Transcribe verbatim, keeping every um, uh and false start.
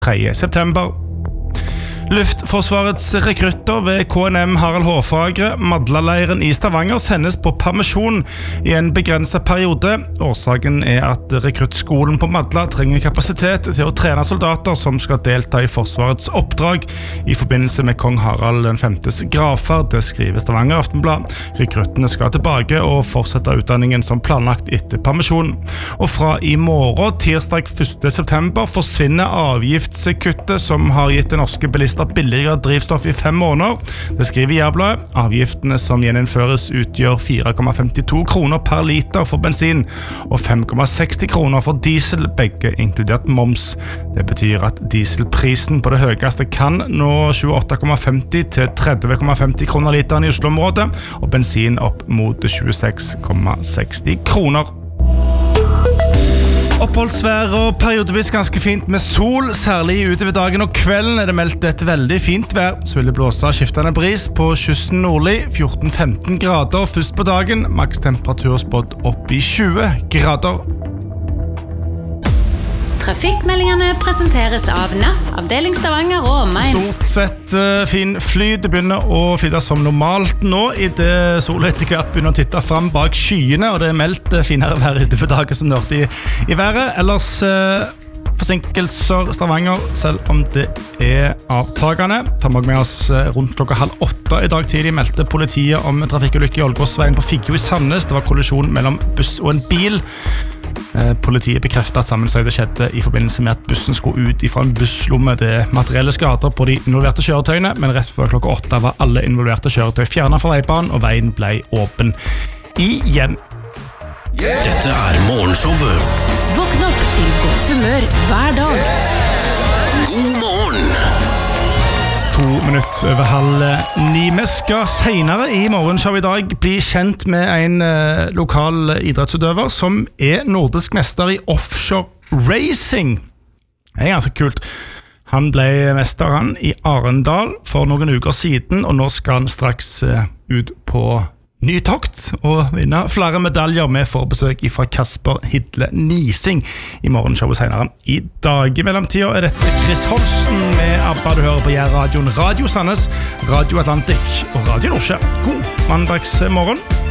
tredje september. Luftforsvarets rekrutter ved K N M Harald Hårfagre, Madla-leiren i Stavanger, sendes på permisjon i en begrenset periode. Årsaken er at rekruttskolen på Madla trenger kapasitet til å trene soldater som skal delta i Forsvarets oppdrag i forbindelse med Kong Harald den femtes gravferd, det skriver Stavanger Aftenblad. Rekruttene skal tilbake og fortsette utdanningen som planlagt etter permisjon. Og fra i morgen, tirsdag første september, forsvinner avgiftskuttet som har gitt den norske bilister billigere drivstoff i fem måneder. Det skriver Jærbladet. Avgiftene som gjeninnføres utgjør fire komma femtito kroner per liter for bensin og fem komma seksti kroner for diesel, begge inkludert moms. Det betyr at dieselprisen på det høyeste kan nå tjueåtte komma femti til tretti komma femti kroner literen i Oslo-området, og bensin opp mot tjueseks komma seksti kroner. Oppholdsvær og periodevis ganske fint med sol, særlig utover dagen og kvelden er det meldt et veldig fint vær. Så vil det blåse skiftende bris på kysten nordlig, fjorten til femten grader først på dagen, maks temperatur spådd opp i tjue grader. Trafikkmeldingene presenteres av N A F, avdeling Stavanger og omegn. Stort sett uh, fin fly. Det begynner å flyte som normalt nå, i det solen etter hvert begynner å titte frem bak skyene, og det er meldt uh, finere vær ute for dagen som nørte i, i været. Ellers uh, forsinkelser Stavanger, selv om det er avtagende. Tar vi med oss uh, rundt klokka halv åtte i dag tidlig meldte politiet om trafikkulykke i Ålgårdsveien på Figgjo i Sandnes. Det var kollisjon mellom buss og en bil. Politiet bekreftet at sammenstøydet skjedde i forbindelse med at bussen skulle ut fra en busslomme. Det er materielle skader på de involverte kjøretøyene, men rett før klokka åtte var alle involverte kjøretøy fjernet fra veibanen, og veien ble åpen igjen. Yeah! Dette er morgenshowet. Våkn opp til godt humør hver dag. God morgen! To minutter over halv ni. Vi skal senere i morgenshow i dag bli kjent med en uh, lokal idrettsutøver som er nordisk mester i offshore racing. Det er ganske kult. Han ble mester han i Arendal for noen uker siden, og nå skal han straks uh, ut på ny tokt og vinne flere medaljer. Med forbesøk fra Kasper Hidle Nising i morgenshowet senere i dag. I mellomtiden er dette Chris Holsten med ABBA. Du hører på Jærradioen, Radio Sandnes, Radio Atlantic og Radio Nordsjø. God mandagsmorgen.